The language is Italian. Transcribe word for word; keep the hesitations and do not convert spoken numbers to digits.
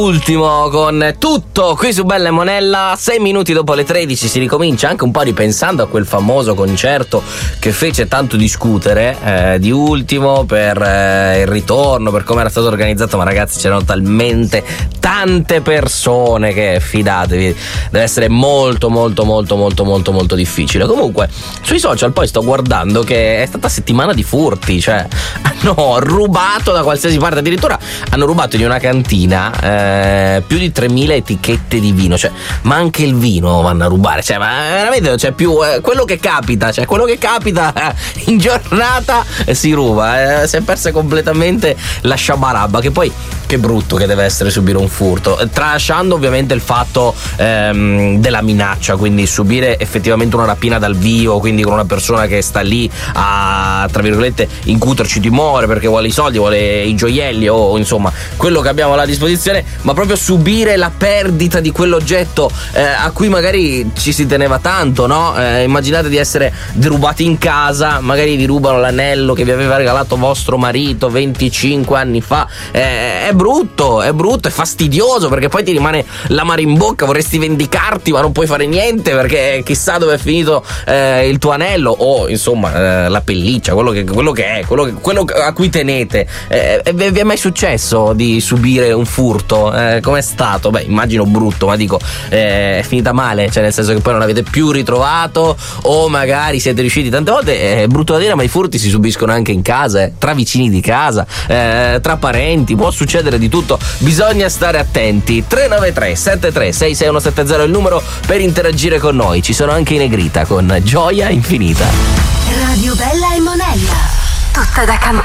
Ultimo con tutto qui su Bella e Monella. Sei minuti dopo le tredici si ricomincia, anche un po' ripensando a quel famoso concerto che fece tanto discutere, eh, di Ultimo, per eh, il ritorno, per come era stato organizzato. Ma ragazzi, c'erano talmente tante persone che, fidatevi, deve essere molto molto molto molto molto molto difficile. Comunque sui social poi sto guardando che è stata settimana di furti, cioè hanno rubato da qualsiasi parte, addirittura hanno rubato in una cantina eh, più di tremila etichette di vino, cioè, ma anche il vino vanno a rubare, cioè, ma veramente non c'è più eh, quello che capita, cioè quello che capita eh, in giornata eh, si ruba, eh, si è persa completamente la sciabarabba, che poi che brutto che deve essere subire un furto, eh, tralasciando ovviamente il fatto ehm, della minaccia, quindi subire effettivamente una rapina dal vivo, quindi con una persona che sta lì a, tra virgolette, incuterci timore perché vuole i soldi, vuole i gioielli o insomma quello che abbiamo a disposizione, ma proprio subire la perdita di quell'oggetto eh, a cui magari ci si teneva tanto, no? Eh, immaginate di essere derubati in casa, magari vi rubano l'anello che vi aveva regalato vostro marito venticinque anni fa, eh, è brutto, è brutto, è fastidioso perché poi ti rimane l'amaro in bocca, vorresti vendicarti ma non puoi fare niente perché chissà dove è finito eh, il tuo anello o insomma eh, la pelliccia, quello che, quello che è, quello, che, quello a cui tenete. Eh, vi è mai successo di subire un furto? Eh, com'è stato? Beh, immagino brutto, ma dico eh, è finita male, cioè nel senso che poi non avete più ritrovato o magari siete riusciti tante volte, è brutto da dire, ma i furti si subiscono anche in casa, eh, tra vicini di casa, eh, tra parenti, può succedere di tutto, bisogna stare attenti. Tre nove tre sette tre sei sei uno sette zero è il numero per interagire con noi. Ci sono anche i Negrita con Gioia Infinita. Radio Bella e Monella, tutta da cantare.